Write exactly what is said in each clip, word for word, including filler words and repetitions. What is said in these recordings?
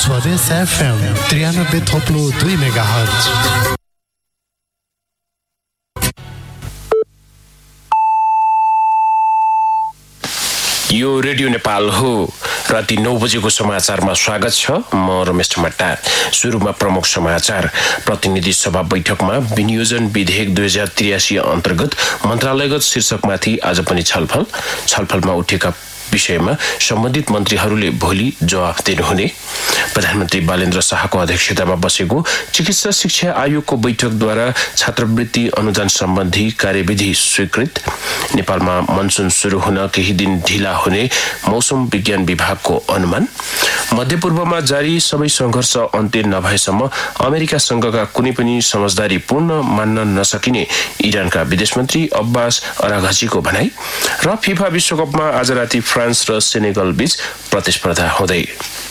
स्वदेश एफएम त्रियानब्बे थोप्लो दुई mega hertz. यो रेडियो नेपाल हो। राति नौ बजेको समाचारमा स्वागत छ। म रमेश मट्टा। सुरुमा प्रमुख समाचार। प्रतिनिधि सभा बैठकमा विनियोजन विधेयक दुई हजार त्रियासी अन्तर्गत मन्त्रालयगत शीर्षकमाथि आज पनि छलफल छलफलमा उठेका विषयमा सम्बन्धित मन्त्रीहरूले भोलि जवाफ दिनुहुने। प्रधानमन्त्री बालेन्द्र शाहको अध्यक्षतामा बसेको चिकित्सा शिक्षा आयोगको बैठकद्वारा छात्रवृत्ति अनुदान सम्बन्धी कार्यविधि स्वीकृत। नेपालमा मनसुन सुरु हुन केही दिन ढिला हुने मौसम विज्ञान विभागको अनुमान। मध्यपूर्वमा जारी सबै संघर्ष अन्त्य नभएसम्म अमेरिकासँगका कुनै पनि समझदारी पूर्ण मान्न नसकिने इरानका विदेश मन्त्री अब्बास अराघचीको भनाई। र फिफा विश्वकपमा आज राति फ्रान्स र सेनेगल बीच प्रतिस्पर्धा हुँदै।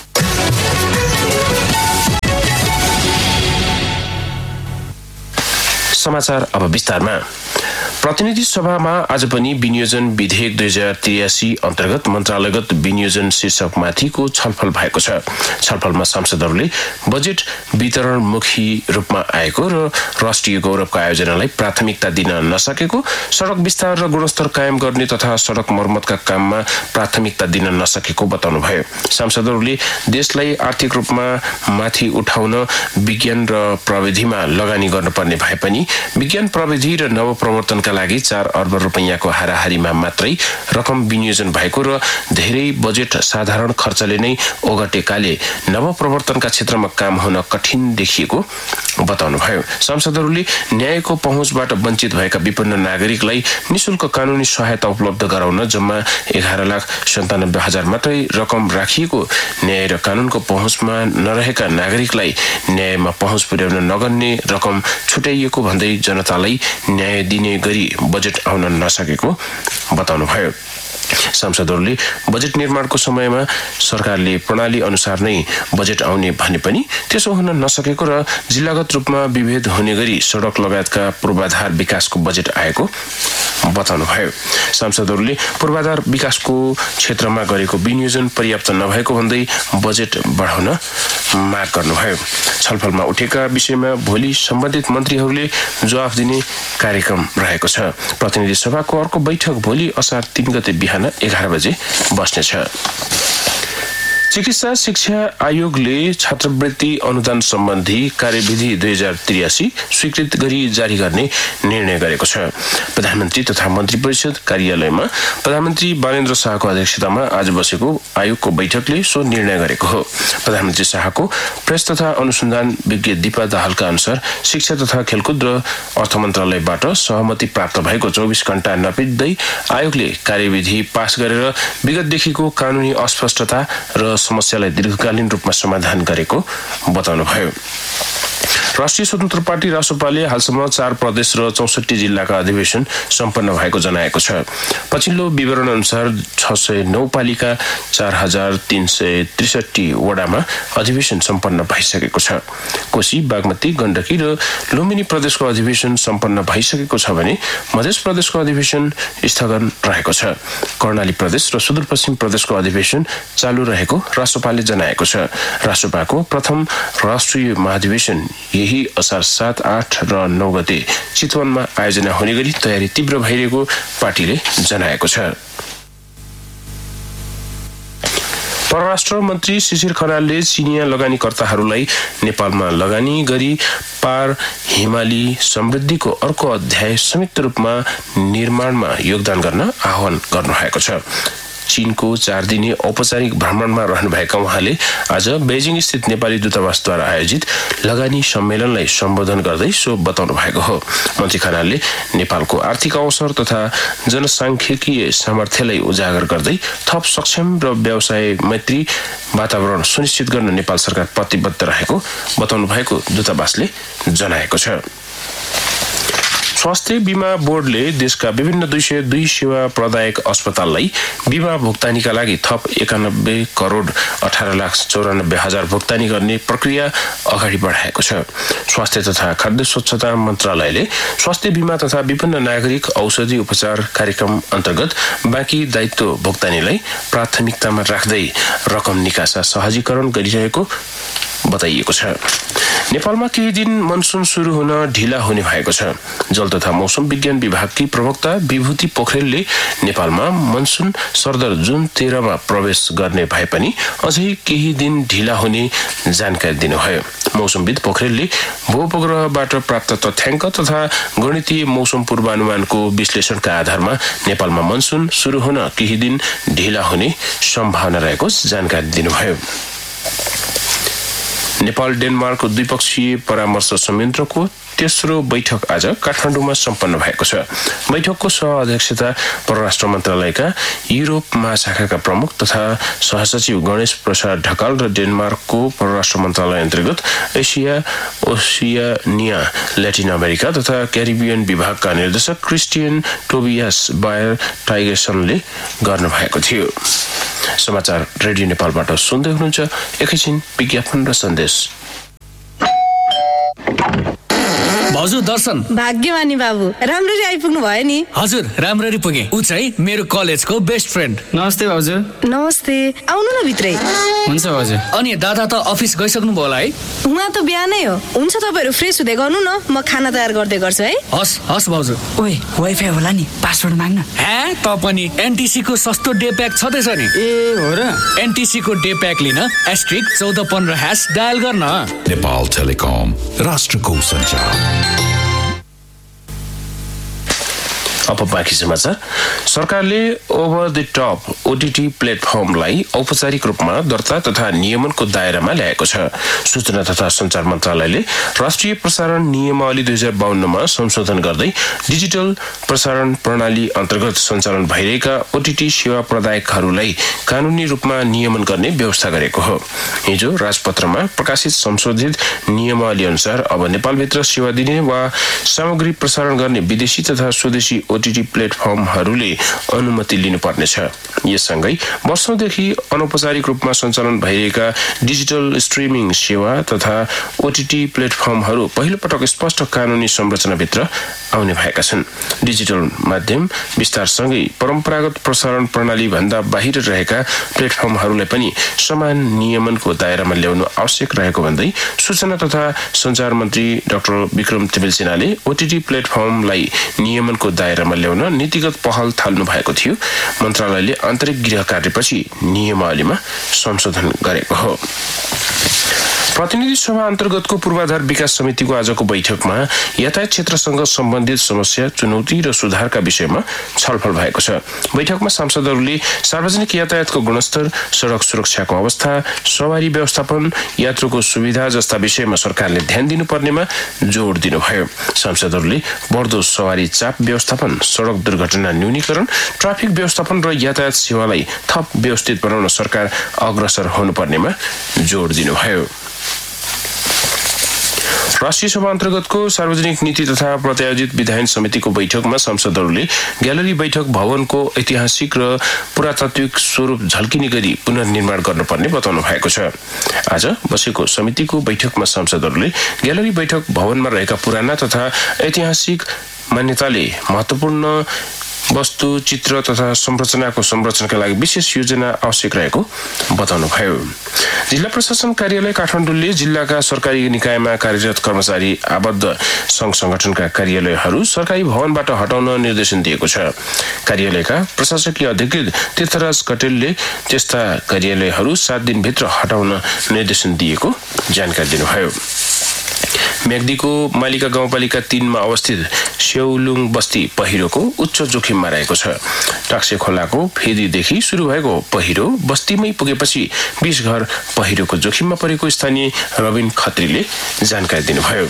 समाचार अब विस्तारमा। प्रतिनिधि सभामा आज पनि विनियोजन विधेयक दुई हजार त्रियासी अन्तर्गत मन्त्रालयगत विनियोजन शीर्षकमाथिको छलफल भएको छ। छलफलमा सांसदहरूले बजेट वितरणमुखी रूपमा आएको र राष्ट्रिय गौरवका आयोजनालाई प्राथमिकता दिन नसकेको, सडक विस्तार र गुणस्तर कायम गर्ने तथा सडक मर्मतका काममा प्राथमिकता दिन नसकेको बताउनुभयो। सांसदहरूले देशलाई आर्थिक रूपमा माथि उठाउन विज्ञान र प्रविधिमा लगानी गर्नुपर्ने भए पनि विज्ञान प्रविधि र नवप्रवर्तनका लागि चार अर्ब रुपैयाँको हाराहारीमा मात्रै रकम विनियोजन भएको र धेरै बजेट साधारण खर्चले नै ओगटेकाले नवप्रवर्तनका क्षेत्रमा काम हुन कठिन देखिएको बताउनुभयो। सांसदहरूले न्यायको पहुँचबाट वञ्चित भएका विपन्न नागरिकलाई निशुल्क कानुनी सहायता उपलब्ध गराउन जम्मा एघार लाख सन्तानब्बे हजार मात्रै रकम राखिएको, न्याय र कानुनको पहुँचमा नरहेका नागरिकलाई न्यायमा पहुँच पुर्याउन नगर्ने रकम छुट्याइएको भन्दै जनतालाई न्याय दिने गरी बजेट आउन नसकेको बताउनुभयो। सांसदहरूले बजेट निर्माणको समयमा सरकारले प्रणाली अनुसार नै बजेट आउने भने पनि त्यसो हुन नसकेको र जिल्लागत रूपमा विभेद हुने गरी सडक लगायतका पूर्वाधार विकासको बजेट आएको बताउनुभयो। सांसदहरूले पूर्वाधार विकासको क्षेत्रमा गरेको विनियोजन पर्याप्त नभएको भन्दै बजेट बढाउन माग गर्नुभयो। छलफलमा उठेका विषयमा भोलि सम्बन्धित मन्त्रीहरूले जवाफ दिने कार्यक्रम रहेको छ। प्रतिनिधि सभाको अर्को बैठक भोलि असार तीन गते बिहान एघार बजे बस्नेछ। चिकित्सा शिक्षा आयोगले छात्रवृत्ति अनुदान सम्बन्धी कार्यविधि दुई हजार त्रियासी स्वीकृत गरी जारी गर्ने निर्णय गरेको छ। प्रधानमन्त्री तथा मन्त्री परिषद कार्यालयमा प्रधानमन्त्री बालेन्द्र शाहको अध्यक्षतामा आज बसेको आयोगको बैठकले सो निर्णय गरेको हो। प्रधानमन्त्री शाहको प्रेस तथा अनुसन्धान विज्ञ दीपा दाहालका अनुसार शिक्षा तथा खेलकुद र अर्थ मन्त्रालयबाट सहमति प्राप्त भएको चौबिस घण्टा नबित्दै आयोगले कार्यविधि पास गरेर विगतदेखिको कानुनी अस्पष्टता र समस्यालाई दीर्घकालीन रूपमा समाधान गरेको बताउनुभयो। राष्ट्रिय स्वतन्त्र पार्टी रासोपाले हालसम्म चार प्रदेश र चौसठी जिल्लाका अधिवेशन सम्पन्न भएको जनाएको छ। पछिल्लो विवरण अनुसार छ सय नौ पालिका चार हजार तीन सय त्रिसठी वडामा अधिवेशन सम्पन्न भइसकेको छ। कोशी, बागमती, गण्डकी र लुम्बिनी प्रदेशको अधिवेशन सम्पन्न भइसकेको छ भने मध्य प्रदेशको अधिवेशन स्थगन रहेको छ। कर्णाली प्रदेश र सुदूरपश्चिम प्रदेशको अधिवेशन चालू रहेको रासोपाले जनाएको छ। रासोपाको प्रथम राष्ट्रिय महाधिवेशन यही असार सात, आठ र नौ गते चितवनमा आयोजना हुने गरी तयारी तीव्र भइरहेको पार्टीले जनाएको छ। परराष्ट्र मन्त्री शिशिर खनालले चिनिया लगानीकर्ताहरूलाई नेपालमा लगानी गरी पार हिमाली समृद्धिको अर्को अध्याय संयुक्त रूपमा निर्माणमा योगदान गर्न आह्वान गर्नुभएको छ। चीनको चार दिने औपचारिक भ्रमणमा रहनुभएका उहाँले आज बेजिङ स्थित नेपाली दूतावासद्वारा आयोजित लगानी सम्मेलनलाई सम्बोधन गर्दै सो बताउनु भएको हो। मन्त्री खनालले नेपालको आर्थिक अवसर तथा जनसाङ्ख्यिकीय सामर्थ्यलाई उजागर गर्दै थप सक्षम र व्यवसाय मैत्री वातावरण सुनिश्चित गर्न नेपाल सरकार प्रतिबद्ध रहेको बताउनु भएको दूतावासले जनाएको छ। स्वास्थ्य बीमा बोर्डले देशका विभिन्न दुई सय दुई सेवा प्रदायक अस्पताललाई बीमा भुक्तानीका लागि थप एकानब्बे करोड अठार लाख चौरानब्बे हजार भुक्तानी गर्ने प्रक्रिया अगाडि बढाएको छ। स्वास्थ्य तथा खाद्य स्वच्छता मन्त्रालयले स्वास्थ्य बीमा तथा विभिन्न नागरिक औषधि उपचार कार्यक्रम अन्तर्गत बाँकी दायित्व भुक्तानीलाई प्राथमिकतामा राख्दै रकम निकासा सहजीकरण गरिरहेको बताइएको छ। नेपालमा केही दिन मनसुन सुरु हुन ढिला हुने भएको छ। जल तथा मौसम विज्ञान विभागकी प्रवक्ता विभूति पोखरेलले नेपालमा मनसुन सरदर जुन तेह्रमा प्रवेश गर्ने भए पनि अझै केही दिन ढिला हुने जानकारी दिनुभयो। मौसमविद पोखरेलले भूउपग्रहबाट प्राप्त तथ्याङ्क तथा गणितीय मौसम पूर्वानुमानको विश्लेषणका आधारमा नेपालमा मनसुन सुरु हुन केही दिन ढिला हुने सम्भावना रहेको जानकारी दिनुभयो। नेपाल डेनमार्क द्विपक्षीय परामर्श संयन्त्रको तेस्रो बैठक आज काठमाडौँमा सम्पन्न भएको छ। बैठकको सह-अध्यक्षता परराष्ट्र मन्त्रालयका युरोप महाशाखाका प्रमुख तथा सहसचिव गणेश प्रसाद ढकाल र डेनमार्कको परराष्ट्र मन्त्रालय अन्तर्गत एसिया, ओसियानिया, ल्याटिन अमेरिका तथा क्यारिबियन विभागका निर्देशक क्रिस्टियन टोबियास बायर टाइगरसनले गर्नुभएको थियो। समाचार रेडियो नेपालबाट सुन्दै हुनुहुन्छ। एकैछिन विज्ञापन र सन्देश। हजुर दर्शन भाग्यमानी बाबु राम्ररी आइपुग्नु भयो नि। हजुर राम्ररी पुगे। उ चाहिँ मेरो कलेजको बेस्ट फ्रेन्ड। नमस्ते भाउजू। नमस्ते, आउनु न भित्रै। हुन्छ भाउजू। अनि दादा त अफिस गइसक्नु भयो होला है? उहाँ त बिहानै हो। हुन्छ तपाईहरु फ्रेस हुँदै गर्नु न, म खाना तयार गर्दै गर्छु है। हस् हस् भाउजू। ओए वाइफाई होला नि, पासवर्ड माग्न। हे त पनि एनटीसी को सस्तो डे प्याक छदैछ नि। ए हो र? एनटीसी को डे प्याक लिन एस्ट्रिक चौध पन्ध्र ह्याश डायल गर्न। नेपाल टेलिकम, राष्ट्रको सञ्चार। अब बाँकी समाचार। सरकारले ओभर द टप ओटीटी प्लेटफर्मलाई औपचारिक रूपमा दर्ता तथा नियमनको दायरामा ल्याएको छ। सूचना तथा सञ्चार मन्त्रालयले राष्ट्रिय प्रसारण नियमावली दुई हजार बाहन्नमा संशोधन गर्दै डिजिटल प्रसारण प्रणाली अन्तर्गत सञ्चालन भइरहेका ओटीटी सेवा प्रदायकहरूलाई कानूनी रूपमा नियमन गर्ने व्यवस्था गरेको हो। हिजो राजपत्रमा प्रकाशित संशोधित नियमावली अनुसार अब नेपालभित्र सेवा दिने वा सामग्री प्रसारण गर्ने विदेशी तथा स्वदेशी ओटीटी प्लेटफर्महरूले अनुमति लिनुपर्नेछ। यससँगै वर्षौंदेखि अनौपचारिक रूपमा सञ्चालन भइरहेका डिजिटल स्ट्रिमिङ सेवा तथा ओटीटी प्लेटफर्महरू पहिलो पटक स्पष्ट कानूनी संरचनाभित्र आउने भएका छन्। डिजिटल माध्यम विस्तारसँगै परम्परागत प्रसारण प्रणाली भन्दा बाहिर रहेका प्लेटफर्महरूलाई पनि समान नियमनको दायरामा ल्याउनु आवश्यक रहेको भन्दै सूचना तथा सञ्चार मन्त्री डाक्टर विक्रम तिमिल सिन्हाले ओटीटी प्लेटफर्मलाई नियमनको दायरामा ल्याउन नीतिगत पहल थाल्नु भएको थियो। मन्त्रालयले आन्तरिक गृह कार्यपछि नियमावलीमा संशोधन गरेको हो। प्रतिनिधि सभा अन्तर्गतको पूर्वाधार विकास समितिको आजको बैठकमा यातायात क्षेत्रसँग सम्बन्धित समस्या, चुनौती र सुधारका विषयमा छलफल भएको छ। बैठकमा सांसदहरूले सार्वजनिक यातायातको गुणस्तर, सड़क सुरक्षाको अवस्था, सवारी व्यवस्थापन, यात्रुको सुविधा जस्ता विषयमा सरकारले ध्यान दिनुपर्नेमा जोड़ दिनुभयो। सांसदहरूले बढ्दो सवारी चाप व्यवस्थापन, सड़क दुर्घटना न्यूनीकरण, ट्राफिक व्यवस्थापन र यातायात सेवालाई थप व्यवस्थित बनाउन सरकार अग्रसर हुनुपर्नेमा जोड़ दिनुभयो। राष्ट्रिय सभा अन्तर्गतको सार्वजनिक नीति तथा प्रत्यायोजित विधायन समितिको बैठकमा सांसदहरूले ग्यालरी बैठक भवनको ऐतिहासिक र पुरातात्विक स्वरूप झल्किने गरी पुनर्निर्माण गर्नुपर्ने बताउनु भएको छ। आज बसेको समितिको बैठकमा सांसदहरूले ग्यालरी बैठक भवनमा रहेका पुराना तथा ऐतिहासिक मान्यताले महत्वपूर्ण वस्तु, चित्र तथा संरचनाको संरक्षणका लागि विशेष योजना आवश्यक रहेको बताउनुभयो। जिल्ला प्रशासन कार्यालय काठमाडौँले जिल्लाका सरकारी निकायमा कार्यरत कर्मचारी आबद्ध संघ संगठनका कार्यालयहरू सरकारी भवनबाट हटाउन निर्देशन दिएको छ। कार्यालयका प्रशासकीय अधिकृत तीर्थराज कटेलले त्यस्ता कार्यालयहरू सात दिनभित्र हटाउन निर्देशन दिएको जानकारी दिनुभयो। मेग्दीको मालिका गाउँपालिका तीनमा अवस्थित स्याउलुङ बस्ती पहिरोको उच्च जोखिममा रहेको छ। टाक्से खोलाको फेदीदेखि सुरु भएको पहिरो बस्तीमै पुगेपछि बीस घर पहिरोको जोखिममा परेको स्थानीय रबिन खत्रीले जानकारी दिनुभयो।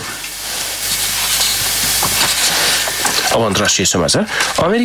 अब अन्तर्राष्ट्रिय समाचार।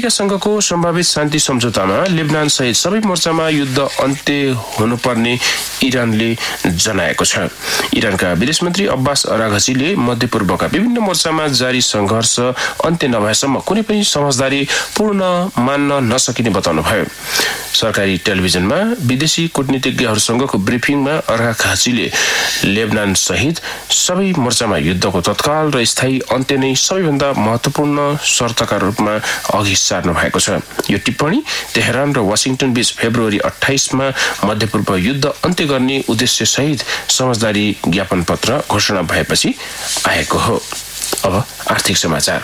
अमेरिकासँगको सम्भावित शान्ति सम्झौतामा लेबनान सहित सबै मोर्चामा युद्ध अन्त्य हुनुपर्ने इरानले जनाएको छ। इरानका विदेश मन्त्री अब्बास अराघचीले मध्यपूर्वका विभिन्न मोर्चामा जारी संघर्ष अन्त्य नभएसम्म कुनै पनि समझदारी पूर्ण मान्न नसकिने बताउनुभयो। सरकारी टेलिभिजनमा विदेशी कूटनीतिज्ञहरूसँगको ब्रिफिङमा अराघचीले लेबनान सहित सबै मोर्चामा युद्धको तत्काल र स्थायी अन्त्य नै सबैभन्दा महत्त्वपूर्ण शर्तका रूपमा अघि सार्नु भएको छ। यो टिप्पणी तेहरान र वाशिंटन बीच फेब्रुअरी अट्ठाइसमा मध्यपूर्व युद्ध अन्त्य गर्ने उद्देश्य सहित समझदारी ज्ञापन पत्र घोषणा भएपछि आएको हो। अब आर्थिक समाचार।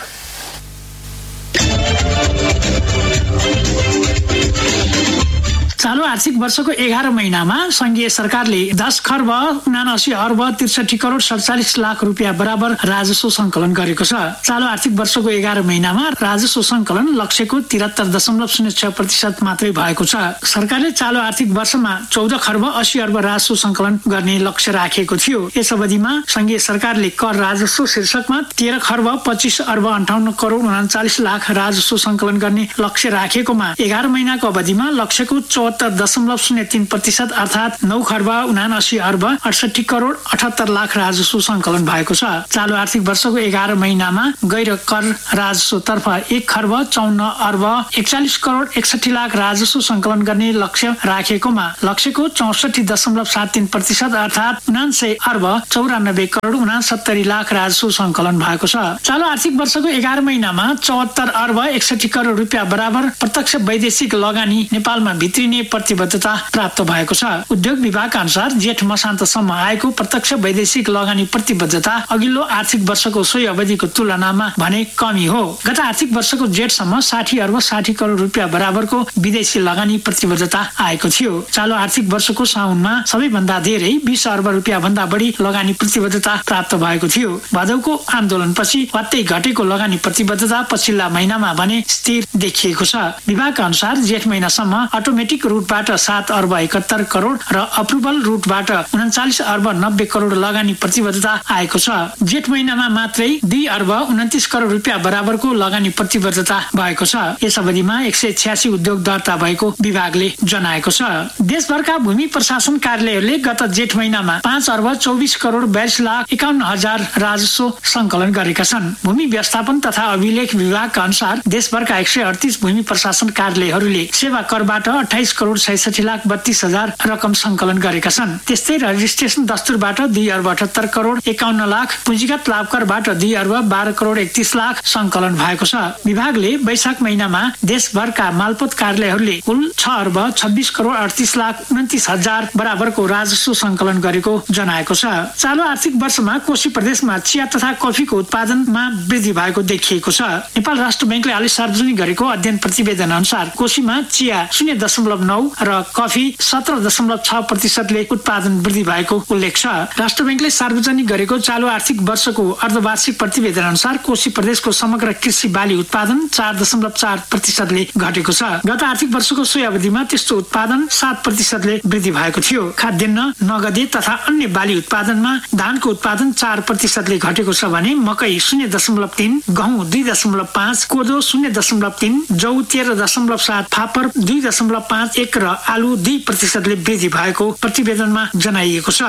चालू आर्थिक वर्षको एघार महिनामा संघीय सरकारले दस खर्ब उनासी अर्ब त्रिसठी करोड सडचालिस लाख रुपियाँ बराबर राजस्व संकलन गरेको छ। चालू आर्थिक वर्षको एघार महिनामा राजस्व संकलन लक्ष्यको तिहत्तर दशमलव शून्य छ प्रतिशत मात्रै भएको छ। सरकारले चालू आर्थिक वर्षमा चौध खर्ब अस्सी अर्ब राजस्व संकलन गर्ने लक्ष्य राखेको थियो। यस अवधिमा संघीय सरकारले कर राजस्व शीर्षकमा तेह्र खर्ब पच्चिस अर्ब अन्ठाउन्न करोड उनाचालिस लाख राजस्व संकलन गर्ने लक्ष्य राखेकोमा एघार महिनाको अवधिमा लक्ष्यको चौहत्तर दशमलव शून्य तीन प्रतिशत अर्थात् नौ खर्ब उनासी अर्ब अडसठी करोड अठहत्तर लाख राजस्व संकलन भएको छ। चालू आर्थिक वर्षको एघार महिनामा गैर कर राजस्व तर्फ एक खर्ब चौन्न अर्ब एकचालिस करोड एकसठी लाख राजस्व संकलन गर्ने लक्ष्य राखेकोमा लक्ष्यको चौसठी दशमलव सात तीन प्रतिशत अर्थात् उनान्सय अर्ब चौरानब्बे करोड उनासत्तरी लाख राजस्व संकलन भएको छ। चालू आर्थिक वर्षको एघार महिनामा चौहत्तर अर्ब एकसठी करोड रुपियाँ बराबर प्रत्यक्ष वैदेशिक लगानी नेपालमा भित्रिने प्रतिबद्धता प्राप्त भएको छ। उद्योग विभागका अनुसार जेठ मसान्तसम्म आएको प्रत्यक्ष वैदेशिक लगानी प्रतिबद्धता अघिल्लो आर्थिक वर्षको सोही अवधिको तुलनामा भने कमी हो। गत आर्थिक वर्षको जेठसम्म साठी अर्ब साठी करोड रुपियाँ बराबरको विदेशी लगानी प्रतिबद्धता आएको थियो। चालू आर्थिक वर्षको साउनमा सबैभन्दा धेरै बीस अर्ब रुपियाँ भन्दा बढी लगानी प्रतिबद्धता प्राप्त भएको थियो। भदौको आन्दोलनपछि वात्तै घटेको लगानी प्रतिबद्धता पछिल्ला महिनामा भने स्थिर देखिएको छ। विभागका अनुसार जेठ महिनासम्म अटोमेटिक रूटबाट सात अर्ब एकहत्तर करोड र अप्रुभल रूटबाट उन्चालिस अर्ब नब्बे करोड लगानी प्रतिबद्धता आएको छ। जेठ महिनामा मात्रै दुई अर्ब उन्तिस करोड रुपियाँ बराबरको लगानी प्रतिबद्धता भएको छ। यस अवधिमा एक सय छ्यासी उद्योग दर्ता भएको विभागले जनाएको छ। देशभरका भूमि प्रशासन कार्यालयहरूले गत जेठ महिनामा पाँच अर्ब चौबिस करोड बयालिस लाख एकाउन्न हजार राजस्व संकलन गरेका छन्। भूमि व्यवस्थापन तथा अभिलेख विभागका अनुसार देशभरका एक सय अडतिस भूमि प्रशासन कार्यालयहरूले सेवा करबाट अठाइस करोड छैसठी लाख बत्तीस हजार रकम संकलन गरेका छन्। त्यस्तै रजिस्ट्रेसन दस्तुरबाट दुई अर्ब अठहत्तर करोड एकाउन्न लाख, पुँजीगत लाभकरबाट दुई अर्ब बाह्र करोड एकतीस लाख संकलन भएको छ। विभागले वैशाख महिनामा देशभरका मालपोत कार्यालयहरूले कुल छ अर्ब छब्बिस करोड अडतिस लाख उन्तिस हजार बराबरको राजस्व संकलन गरेको जनाएको छ। चालू आर्थिक वर्षमा कोशी प्रदेशमा चिया तथा कफीको उत्पादनमा वृद्धि भएको देखिएको छ। नेपाल राष्ट्र बैंकले हालै सार्वजनिक गरेको अध्ययन प्रतिवेदन अनुसार कोशीमा चिया शून्य दशमलव नौ र कफी सत्र दशमलव छ प्रतिशतले उत्पादन वृद्धि भएको उल्लेख छ। राष्ट्र बैंकले सार्वजनिक गरेको चालू आर्थिक वर्षको अर्धवार्षिक प्रतिवेदन अनुसार कोशी प्रदेशको समग्र कृषि बाली उत्पादन चार दशमलव चार प्रतिशतले घटेको छ। गत आर्थिक वर्षको सोही अवधिमा त्यस्तो उत्पादन सात प्रतिशतले वृद्धि भएको थियो। खाद्यान्न, नगदे तथा अन्य बाली उत्पादनमा धानको उत्पादन चार प्रतिशतले घटेको छ भने मकै शून्य दशमलव तीन, गहुँ दुई दशमलव पाँच, कोदो शून्य दशमलव तीन, जौ तेह्र दशमलव सात, फापर दुई दशमलव पाँच एक र आलु दुई प्रतिशतले वृद्धि भएको प्रतिवेदनमा जनाइएको छ।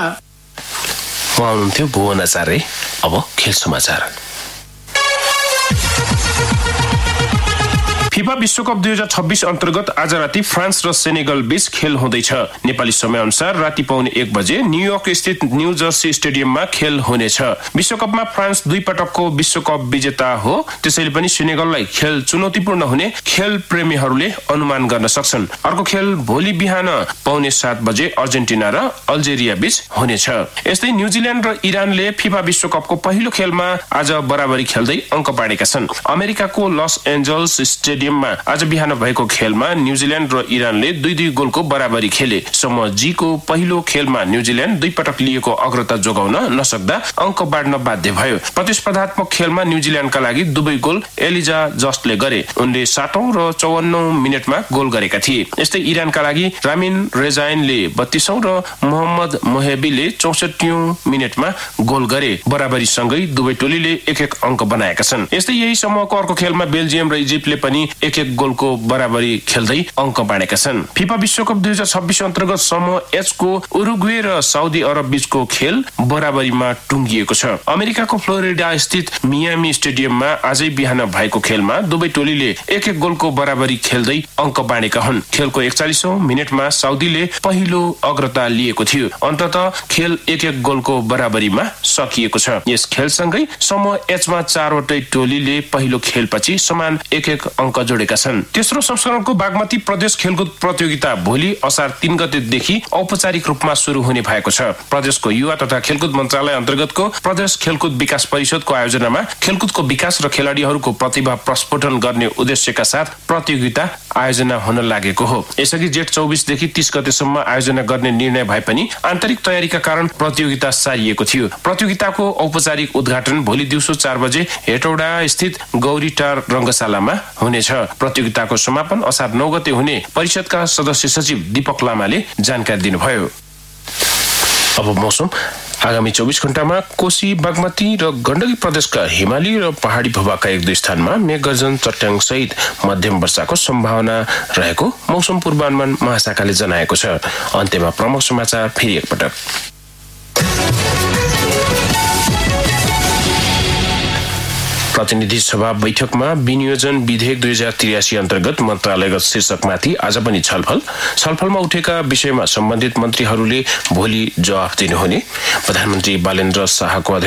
उहाँ हुनुहुन्थ्यो भुवन आचार्य। अब खेल समाचार। फिफा विश्वकप दुई हजार छब्बीस अन्तर्गत आज राति फ्रान्स र सेनेगल बीच खेल हुँदैछ। नेपाली समय अनुसार राति पाउने एक बजे न्यूयोर्क स्थित न्यू जर्सी स्टेडियममा खेल हुनेछ। विश्वकपमा फ्रान्स दुई पटकको विश्वकप विजेता हो, त्यसैले पनि सेनेगललाई खेल चुनौतीपूर्ण हुने खेल प्रेमीहरूले अनुमान गर्न सक्छन्। अर्को खेल भोलि बिहान पाउने सात बजे अर्जेन्टिना र अल्जेरिया बीच हुनेछ। यस्तै न्यूजील्याण्ड र इरानले फिफा विश्वकपको पहिलो खेलमा आज बराबरी खेल्दै अङ्क बाँडेका छन्। अमेरिकाको लस एन्जल्स स्टेडियम आज बिहान भएको खेलमा न्यूजील्याण्ड र इरानले दुई दुई गोलको बराबरी खेले। समूह जी को पहिलो खेलमा न्यूजील्याण्ड दुई पटक लिएको अग्रता जोगाउन नसक्दा अङ्क बाँड्न बाध्य भयो। प्रतिस्पर्धात्मक खेलमा न्यूजील्याण्डका लागि दुवै गोल एलिजा जस्टले गरे। उनले सातौं र चौवन्नौ मिनटमा गोल गरेका थिए। यस्तै इरानका लागि रामिन रेजाइनले बत्तीसौं र मोहम्मद मोहेबीले चौसठीौं मिनटमा गोल गरे। बराबरी सँगै दुवै टोलीले एक एक अङ्क बनाएका छन्। यस्तै यही समूहको अर्को खेलमा बेल्जियम र इजिप्टले पनि एक एक गोलको बराबरी खेल्दै अङ्क बाँडेका छन्। फिफा विश्वकप दुई हजार छब्बिस अन्तर्गत समूह एच को उरुग्वे र साउदी अरब बीचको खेल बराबरीमा टुङ्गिएको छ। अमेरिकाको फ्लोरिडा स्थित मियामी स्टेडियममा आजै बिहान भएको खेलमा दुवै टोलीले एक एक गोलको बराबरी खेल्दै अङ्क बाँडेका हुन्। खेलको एकचालिसौं मिनेटमा साउदीले पहिलो अग्रता लिएको थियो। अन्ततः खेल एक एक गोलको बराबरीमा सकिएको छ। यस खेलसँगै समूह एचमा चारवटै टोलीले पहिलो खेलपछि समान एक एक अङ्क जोडेका छन्। तेस्रो संस्करणको बागमती प्रदेश खेलकुद प्रतियोगिता भोलि असार तीन गतेदेखि औपचारिक रूपमा सुरु हुने भएको छ। प्रदेशको युवा तथा खेलकुद मन्त्रालय अन्तर्गतको प्रदेश खेलकुद विकास परिषदको आयोजनामा खेलकुदको विकास र खेलाडीहरूको प्रतिभा प्रस्फुटन गर्ने उद्देश्यका साथ प्रतियोगिता आयोजना हुन लागेको हो। यसअघि जेठ चौबिसदेखि तीस गतेसम्म आयोजना गर्ने निर्णय भए पनि आन्तरिक तयारीका कारण प्रतियोगिता सारिएको थियो। प्रतियोगिताको औपचारिक उद्घाटन भोलि दिउँसो चार बजे हेटौडा स्थित गौरीटार रंगशालामा हुनेछ। प्रतियोगिताको समापन असार नौ गते हुने परिषदका सदस्य सचिव दीपक लामाले जानकारी दिनुभयो। अब मौसम। आगामी चौबीस घण्टामा कोशी, बागमती र गण्डकी प्रदेशका हिमाली र पहाडी भूभागका एक दुई स्थानमा मेघगर्जन, चट्याङ सहित मध्यम वर्षाको सम्भावना रहेको मौसम पूर्वानुमान महाशाखाले जनाएको छ। अन्त्यमा प्रमुख समाचार फेरि एकपटक। प्रतिनिधि सभा बैठकमा विनियोजन विधेयक दुई हजार त्रियासी अन्तर्गत मन्त्रालयगत शीर्षकमाथि आज पनि छलफल छलफलमा उठेका विषयमा सम्बन्धित मन्त्रीहरूले भोलि जवाफ दिनुहुने प्रधानमन्त्री बालेन्द्र शाहको